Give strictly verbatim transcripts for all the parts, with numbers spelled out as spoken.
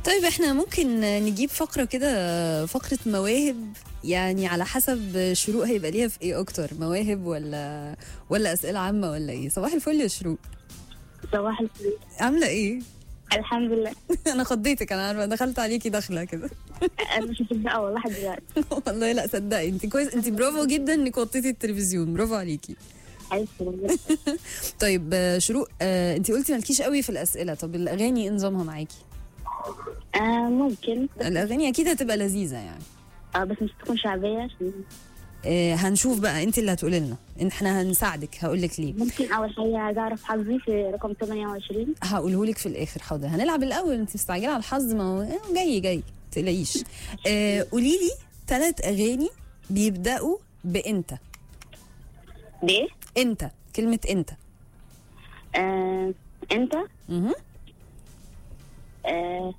طيب احنا ممكن نجيب فقرة كده، فقرة مواهب، يعني على حسب شروق هيبقى ليها في ايه اكتر، مواهب ولا ولا اسئلة عامة ولا ايه؟ صباح الفل يا شروق. صباح الخير. عاملة ايه؟ الحمد لله. انا خضيتك، انا عارفة دخلت عليكي داخلة كده. انا مش مصدقه والله لحد دلوقتي. والله لا صدقي، انت كويس، انت برافو جدا انك وطيتي التلفزيون، برافو عليكي. عايز والله. طيب آه، شروق، آه، انت قلتي مالكيش قوي في الاسئلة، طب الاغاني ايه نظامها معاكي؟ آه ممكن. الاغاني اكيد هتبقى لذيذة يعني. اه بس مش تكون شعبيه عشان آه، هنشوف بقى، انت اللي هتقولي لنا، احنا هنساعدك، هقول لك ليه. ممكن. اول حاجه عايزه اعرف حظي في رقم ثمانية وعشرين. هقوله لك في الاخر، حاضر. هنلعب الاول، انت مستعجله على الحظ، ما هو آه، جاي جاي تقلقيش. آه قولي لي ثلاث اغاني بيبداوا بانت. بايه؟ انت، كلمه انت. آه انت. اها. آه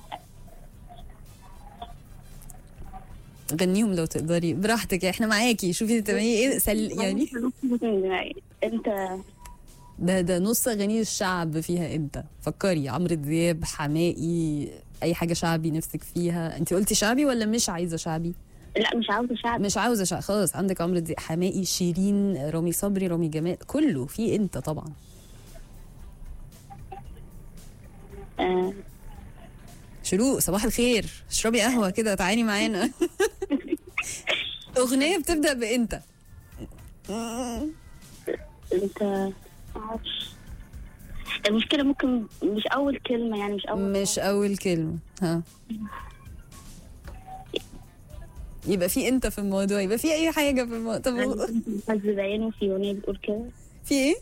غنيهم لو تقدري براحتك، احنا معاكي، شوفي تعملي ايه سل يعني. انت. ده ده نص اغاني الشعب فيها انت، فكري، عمرو دياب، حماقي، اي حاجه شعبي نفسك فيها. انت قلتي شعبي ولا مش عايزه شعبي؟ لا مش عاوزه شعب. مش عاوزه شعبي خلاص، عندك عمرو دياب، حماقي، شيرين، رامي صبري، رامي جمال، كله في انت طبعا. آه شروق صباح الخير، اشربي قهوه كده، تعالي معانا. اغنيه بتبدا بانت. انت. معرفش. المشكله ممكن مش اول كلمه، يعني مش اول مش اول كلمه، ها. يبقى في انت في الموضوع، يبقى في اي حاجه في الموضوع. طب حظ بعينه في اغنيه بتقول كده. في ايه؟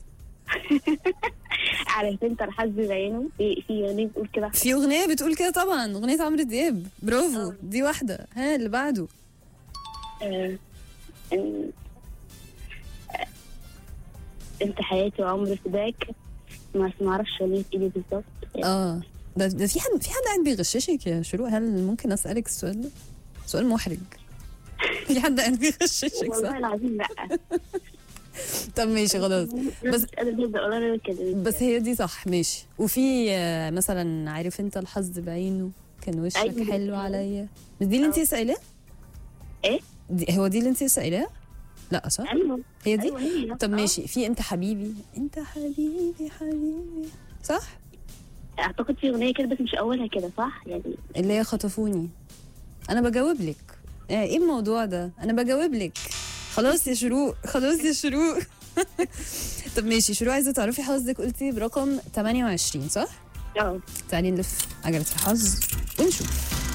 عارف انت الحظ بعينه في في اغنيه بتقول كده. في اغنيه بتقول كده طبعا، اغنيه عمرو دياب، برافو. أوه. دي واحده، ها اللي بعده. آه. إن... آه. انت حياتي وعمري فداك. ما ما اعرفش اغنيه ايه دي بالظبط. اه ده, ده في حد في حد قاعد بيغششك يا شروق، هل ممكن اسالك السؤال ده؟ سؤال محرج. في حد قاعد بيغششك صح؟ والله العظيم لا. طب ماشي خلاص، بس بس هي دي صح، ماشي. وفي آه، مثلا عارف انت الحظ بعينه كان وشك أيوة. حلو عليا، مش دي اللي انت سائلاه؟ ايه؟ دي هو دي اللي انت سائلاه؟ لا صح؟ ايوه هي دي؟ أيوة هي. طب ماشي، في انت حبيبي، انت حبيبي حبيبي، صح؟ اعتقد في اغنيه كده بس مش اولها كده صح يعني. اللي هي خطفوني. انا بجاوب لك، آه، ايه الموضوع ده؟ انا بجاوب لك. خلاص يا شروق، خلاص يا شروق. طب ماشي شروق، عايزه تعرفي حظك، قلتي برقم ثمانية وعشرين صح؟ اه تعالي نلف عجله الحظ ونشوف.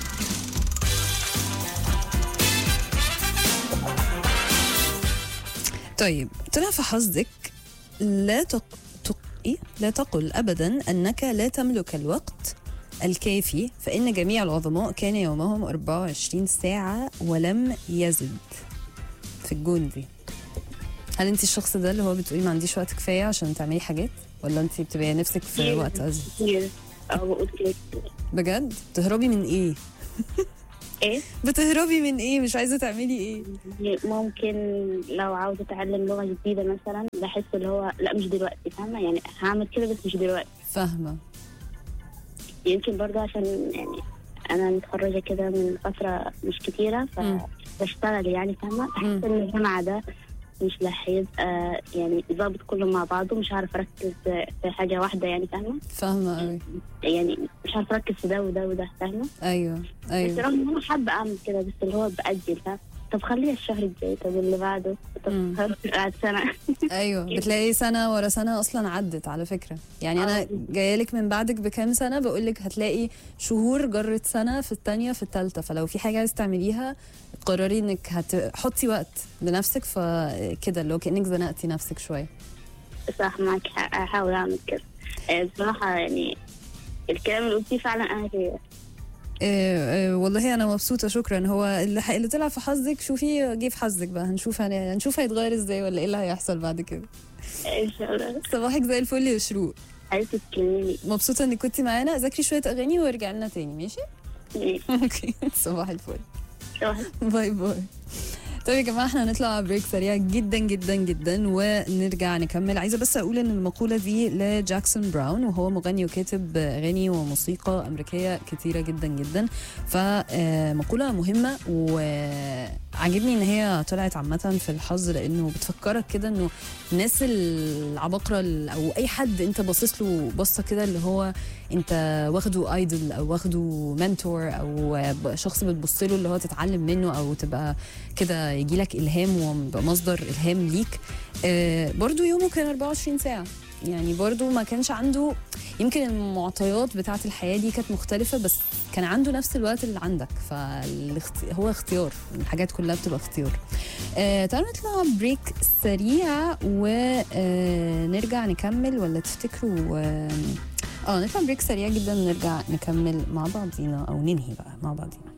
طيب طلع في حظك لا تق... تق... إيه؟ لا تقل ابدا انك لا تملك الوقت الكافي، فإن جميع العظماء كان يومهم أربعة وعشرين ساعة ولم يزد. في الجون دي، هل أنت الشخص ده اللي هو بتقولي ما عنديش وقت كفاية عشان تعملي حاجات، ولا أنت بتبقي نفسك في كتير. وقت أزيد؟ كتير. اه بقول كده كتير. بجد؟ بتهربي من إيه؟ ايه؟ بتهربي من إيه؟ مش عايزة تعملي إيه؟ ممكن لو عاوزه اتعلم لغه جديده مثلا، بحس اللي هو لا مش دلوقتي، فاهمه يعني، هعمل كده بس مش دلوقتي. فاهمة. يمكن برضه عشان يعني انا متخرجه كده من فتره مش كتيره، فبشتغل يعني فاهمه، بحس مم. ان الجامعه ده مش رح يبقى يعني ظابط كله مع بعضه، مش عارف اركز في حاجه واحده يعني فاهمه. فاهمة أوي. يعني مش عارف اركز في ده وده وده فاهمه. أيوه بس أيوه. رغم ان انا حابه اعمل كده، بس اللي هو باجل، فاهم. طب خليها الشهر الجاي، طب اللي بعده، مم. طب بعد سنه. ايوه بتلاقي سنه ورا سنه اصلا عدت على فكره، يعني انا آه. جايه لك من بعدك بكام سنه، بقول لك هتلاقي شهور جرت سنه في الثانيه في الثالثه، فلو في حاجه عايز تعمليها قرري انك هتحطي وقت لنفسك، فكده اللي هو كانك زنقتي نفسك شويه. صح معك حق، احاول اعمل كده. آه، بصراحه يعني الكلام اللي قلتيه فعلا انا كده. إيه إيه والله انا مبسوطه، شكرا. هو اللي, اللي طلع في حظك، شوفي جه في حظك بقى، هنشوف هن... هنشوف هيتغير ازاي، ولا ايه اللي هيحصل بعد كده. ان شاء الله. صباحك زي الفل يا شروق، عايزه تكلميني. مبسوطه انك كنتي معانا. ذاكري شويه اغاني وارجعي لنا تاني، ماشي؟ ماشي. اوكي. صباح الفل. صباح. باي باي. طيب يا جماعه احنا هنطلع بريك سريع جدا جدا جدا ونرجع نكمل. عايزه بس اقول ان المقوله دي لجاكسون براون، وهو مغني وكاتب اغاني وموسيقى امريكيه كتيره جدا جدا. فمقوله مهمه وعجبني ان هي طلعت عامه في الحظ، لانه بتفكرك كده انه الناس العباقره او اي حد انت باصص له بصه كده اللي هو انت واخده ايدل او واخده منتور او شخص بتبص له اللي هو تتعلم منه او تبقى كده يجي لك الهام ويبقى مصدر الهام ليك. آه برضو يومه كان أربعة وعشرين ساعه، يعني برضو ما كانش عنده، يمكن المعطيات بتاعه الحياه دي كانت مختلفه بس كان عنده نفس الوقت اللي عندك، فهو اختيار، الحاجات كلها بتبقى اختيار. آه تعالوا نطلع بريك سريع ونرجع نكمل، ولا تفتكروا اه نطلع بريك سريع جدا ونرجع نكمل مع بعضينا او ننهي بقى مع بعضينا.